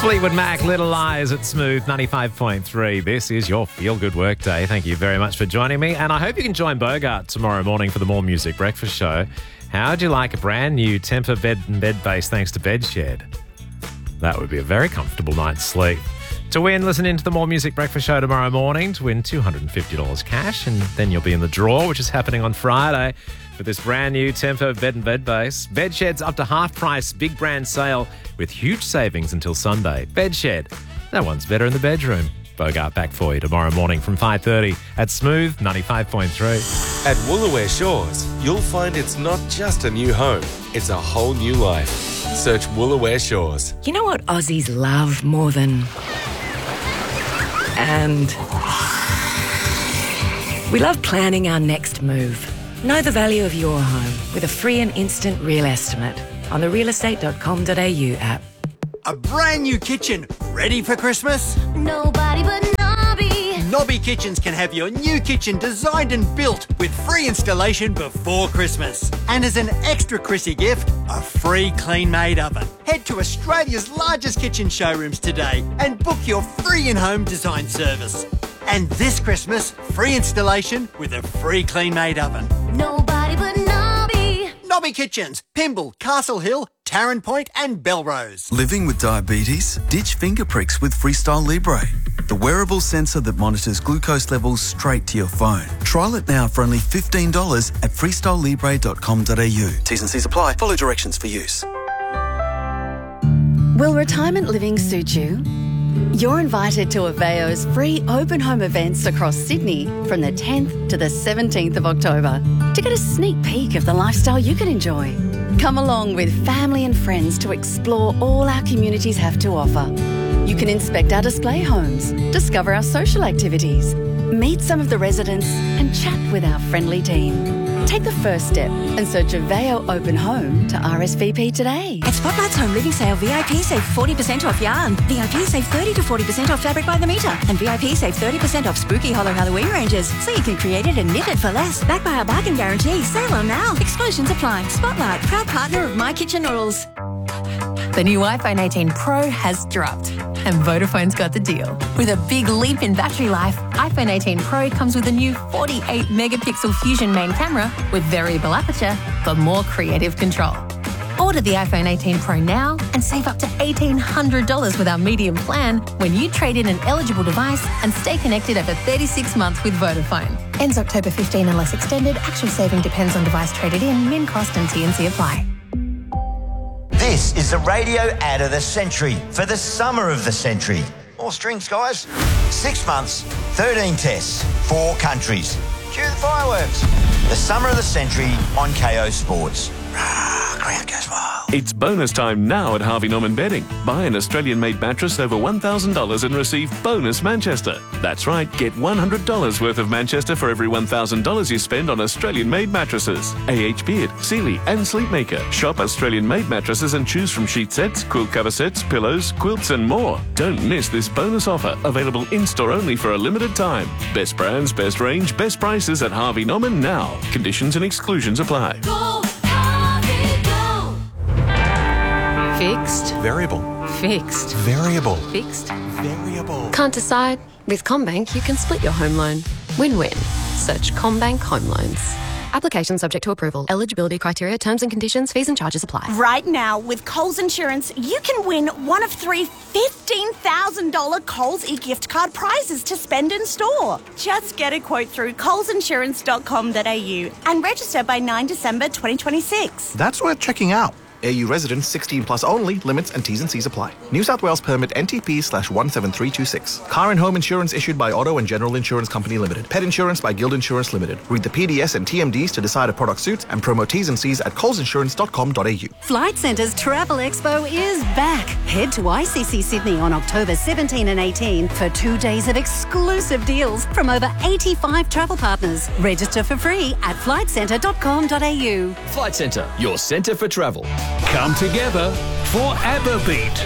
Fleetwood Mac, Little Lies at Smooth 95.3. This is your feel-good work day. Thank you very much for joining me. And I hope you can join Bogart tomorrow morning for the More Music Breakfast Show. How'd you like a brand new Tempur bed and bed base thanks to Bedshed? That would be a very comfortable night's sleep. To win, listen in to the More Music Breakfast Show tomorrow morning to win $250 cash, and then you'll be in the draw, which is happening on Friday, for this brand new Tempur bed and bed base. Bedshed's up to half price, big brand sale with huge savings until Sunday. Bedshed, no one's better in the bedroom. Bogart back for you tomorrow morning from 5:30 at Smooth 95.3. At Woolaware Shores, you'll find it's not just a new home, it's a whole new life. Search Woolaware Shores. You know what Aussies love more than... And we love planning our next move. Know the value of your home with a free and instant real estimate on the realestate.com.au app. A brand new kitchen ready for Christmas? Nobody but Nobby. Nobby Kitchens can have your new kitchen designed and built with free installation before Christmas. And as an extra Chrissy gift, a free clean-made oven. Head to Australia's largest kitchen showrooms today and book your free in-home design service. And this Christmas, free installation with a free clean-made oven. Nobody but Nobby. Nobby Kitchens, Pymble, Castle Hill, Tarrant Point and Belrose. Living with diabetes? Ditch finger pricks with Freestyle Libre, the wearable sensor that monitors glucose levels straight to your phone. Trial it now for only $15 at freestylelibre.com.au. T's and C's apply. Follow directions for use. Will retirement living suit you? You're invited to Aveo's free open home events across Sydney from the 10th to the 17th of October to get a sneak peek of the lifestyle you can enjoy. Come along with family and friends to explore all our communities have to offer. You can inspect our display homes, discover our social activities, meet some of the residents and chat with our friendly team. Take the first step and search Aveo Open Home to RSVP today. At Spotlight's Home Living Sale, VIP save 40% off yarn, VIP save 30 to 40% off fabric by the metre, and VIP save 30% off spooky hollow Halloween ranges, so you can create it and knit it for less. Backed by our bargain guarantee. Sale on now. Exclusions apply. Spotlight, proud partner of My Kitchen Noodles. The new iPhone 18 Pro has dropped, and Vodafone's got the deal. With a big leap in battery life, iPhone 18 Pro comes with a new 48-megapixel Fusion main camera with variable aperture for more creative control. Order the iPhone 18 Pro now and save up to $1,800 with our medium plan when you trade in an eligible device and stay connected over 36 months with Vodafone. Ends October 15 unless extended. Actual saving depends on device traded in. Min cost and T&C apply. This is the radio ad of the century for the summer of the century. More strings, guys. 6 months, 13 tests, 4 countries. Cue the fireworks. The summer of the century on KO Sports. Ground goes wild. It's bonus time now at Harvey Norman Bedding. Buy an Australian-made mattress over $1,000 and receive bonus Manchester. That's right, get $100 worth of Manchester for every $1,000 you spend on Australian-made mattresses. AH Beard, Sealy and Sleepmaker. Shop Australian-made mattresses and choose from sheet sets, quilt cover sets, pillows, quilts and more. Don't miss this bonus offer, available in-store only for a limited time. Best brands, best range, best prices at Harvey Norman now. Conditions and exclusions apply. Fixed. Variable. Fixed. Variable. Fixed. Variable. Can't decide? With CommBank, you can split your home loan. Win-win. Search CommBank Home Loans. Application subject to approval. Eligibility criteria, terms and conditions, fees and charges apply. Right now, with Coles Insurance, you can win one of 3 $15,000 Coles e-gift card prizes to spend in store. Just get a quote through colesinsurance.com.au and register by 9 December 2026. That's worth checking out. AU residents 16 plus only. Limits and T's and C's apply. New South Wales permit NTP/17326. Car and home insurance issued by Auto and General Insurance Company Limited. Pet insurance by Guild Insurance Limited. Read the PDS and TMDs to decide a product suits and promo T's and C's at colesinsurance.com.au. Flight Centre's Travel Expo is back. Head to ICC Sydney on October 17 and 18 for 2 days of exclusive deals from over 85 travel partners. Register for free at flightcentre.com.au. Flight Centre, your centre for travel. Come together for ABBA Beat.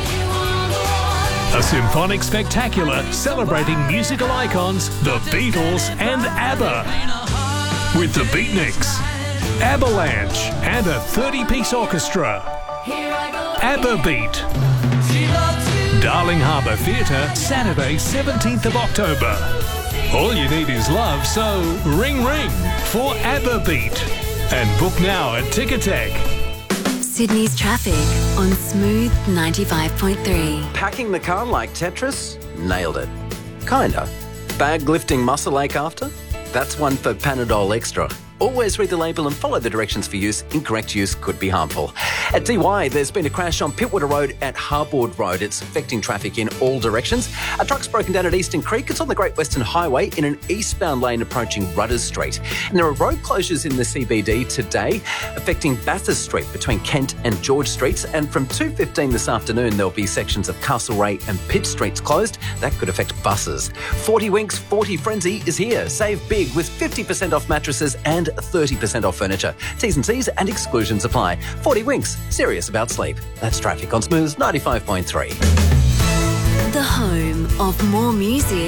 A symphonic spectacular celebrating musical icons, the Beatles and ABBA. With the Beatniks, Avalanche and a 30-piece orchestra. ABBA Beat. Darling Harbour Theatre, Saturday 17th of October. All you need is love, so ring ring for ABBA Beat. And book now at Ticketek. Sydney's traffic on Smooth 95.3. Packing the car like Tetris? Nailed it. Kinda. Bag lifting muscle ache after? That's one for Panadol Extra. Always read the label and follow the directions for use. Incorrect use could be harmful. At DY, there's been a crash on Pittwater Road at Harbord Road. It's affecting traffic in all directions. A truck's broken down at Eastern Creek. It's on the Great Western Highway in an eastbound lane approaching Rudders Street. And there are road closures in the CBD today, affecting Bathurst Street between Kent and George Streets. And from 2:15 this afternoon, there'll be sections of Castlereagh and Pitt Streets closed. That could affect buses. 40 Winks 40 Frenzy is here. Save big with 50% off mattresses and 30% off furniture. T's and C's and exclusions apply. 40 Winks, serious about sleep. That's traffic on Smooth 95.3. The home of more music.